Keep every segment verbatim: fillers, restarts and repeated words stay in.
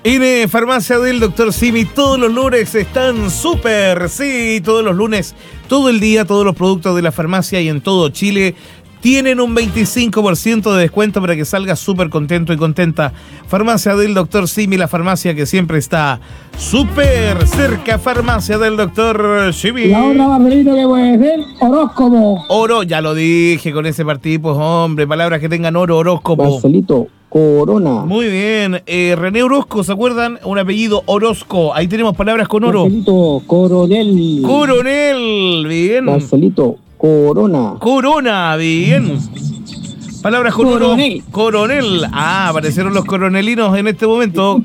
En eh, Farmacia del doctor Simi, todos los lunes están súper, sí, todos los lunes, todo el día, todos los productos de la farmacia y en todo Chile tienen un veinticinco por ciento de descuento para que salgas súper contento y contenta. Farmacia del doctor Simi, la farmacia que siempre está súper cerca. Farmacia del doctor Simi. La otra, Marcelito, que puede ser horóscopo. Oro, ya lo dije con ese partido, pues hombre, palabras que tengan oro, horóscopo. Marcelito, corona. Muy bien, eh, René Orozco, ¿se acuerdan? Un apellido Orozco, ahí tenemos palabras con oro. Marcelito, coronel. Coronel, bien. Marcelito, corona. Corona, bien. Palabras con Coronel. oro. Coronel. Ah, aparecieron los coronelinos en este momento.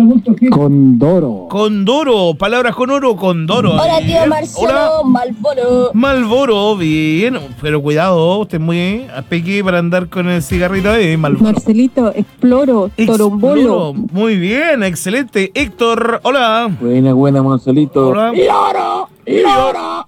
Condoro. Condoro, palabras con oro, Condoro. Hola, tío Bien. Marcelo, Hola. Malboro. Malboro, bien. Pero cuidado, usted es muy peque para andar con el cigarrito ahí, Malboro. Marcelito, exploro, torombolo. Exploro. Muy bien, excelente. Héctor, hola. Buena, buena, Marcelito. Hola. Loro, loro.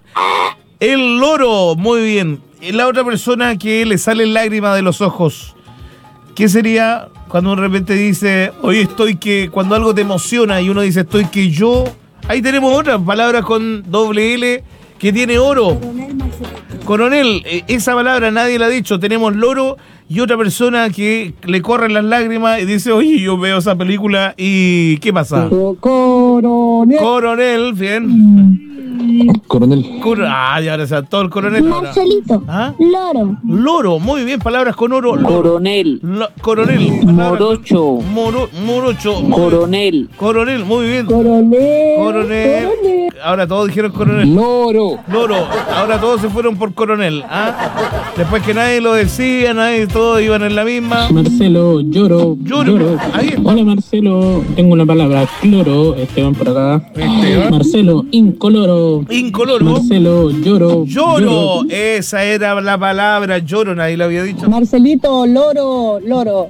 El loro, muy bien. La otra persona que le salen lágrimas de los ojos, ¿qué sería cuando de repente dice, hoy estoy que, cuando algo te emociona y uno dice, estoy que yo? Ahí tenemos otra palabra con doble L que tiene oro. Coronel, eh, esa palabra nadie la ha dicho. Tenemos loro y otra persona que le corren las lágrimas y dice, oye, yo veo esa película y ¿qué pasa? Coronel. Coronel, bien. Coronel. Cor- ah, ya ahora se todo el coronel. ahora. Marcelito, ¿Ah? loro. Loro, muy bien, palabras con oro. Loro. Coronel, Lo- coronel. palabras- morocho, Moro, morocho. coronel, Coronel, muy bien. Coronel. Coronel. Ahora todos dijeron coronel. Loro. Loro, ahora todos se fueron por coronel. ¿Ah? Después que nadie lo decía, nadie, todos iban en la misma. Marcelo, lloro, Lloro. lloro. Ahí está. Hola Marcelo, tengo una palabra, cloro, Esteban por acá. Esteban. Marcelo, incoloro. Incoloro. Marcelo, lloro. Lloro, esa era la palabra, lloro, nadie lo había dicho. Marcelito, loro, loro.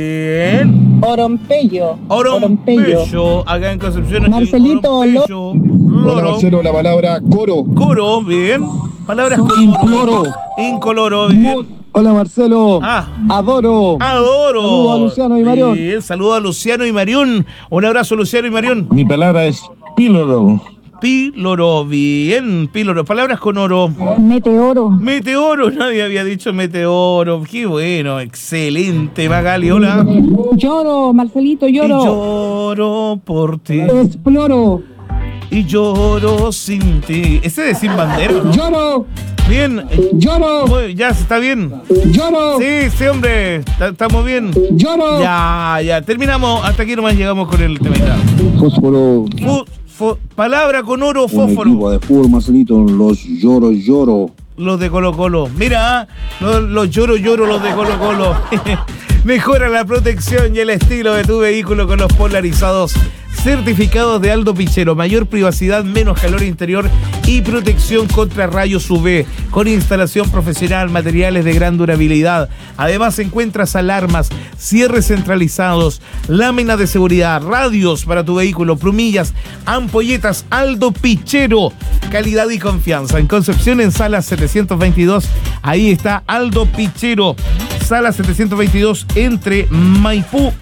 Bien. Orompello. Orompeyo, acá en Concepción. Marcelito, Orompeyo, Hola, loro, Marcelo, la palabra coro. coro, bien. Palabras con Incoloro. Incoloro, bien. Hola, Marcelo. Ah, Adoro. adoro. Saludos a Luciano y Marión. Bien, saludos a Luciano y Marión. Un abrazo, Luciano y Marión. Mi palabra es píloro. Píloro, bien, píloro. Palabras con oro. Meteoro. Meteoro, nadie había dicho meteoro. Qué bueno, excelente, Magali, hola. Lloro, Marcelito, Y lloro. lloro por ti. Exploro. Y lloro sin ti. Ese de Sin Bandera, ¿no? Lloro. Bien. Lloro. Muy- ya, está bien. Lloro. Sí, sí, hombre. está- Estamos bien. Lloro. Ya, ya. Terminamos. Hasta aquí nomás llegamos con el tema. Fósforo. Fu- fu- palabra con oro, Un equipo fósforo. de fútbol, Marcelito. Los lloro, lloro. Los de Colo Colo. Mira, los, los lloro, lloro, los de Colo Colo. Mejora la protección y el estilo de tu vehículo con los polarizados certificados de Aldo Pichero. Mayor privacidad, menos calor interior y protección contra rayos U V. Con instalación profesional, materiales de gran durabilidad. Además encuentras alarmas, cierres centralizados, láminas de seguridad, radios para tu vehículo, plumillas, ampolletas. Aldo Pichero. Calidad y confianza. En Concepción, en sala setecientos veintidós. Ahí está Aldo Pichero. Sala setecientos veintidós entre Maipú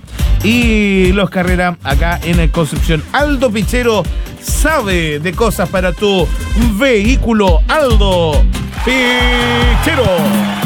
y Los Carreras, acá en el Concepción. Aldo Pichero sabe de cosas para tu vehículo. Aldo Pichero.